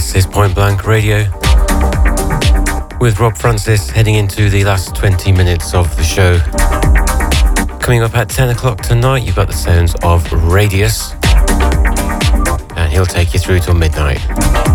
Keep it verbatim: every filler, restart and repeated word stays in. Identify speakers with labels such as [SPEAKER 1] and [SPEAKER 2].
[SPEAKER 1] This is Point Blank Radio with Rob Francis, heading into the last twenty minutes of the show. Coming up at ten o'clock tonight, you've got the sounds of Radius, and he'll take you through till midnight.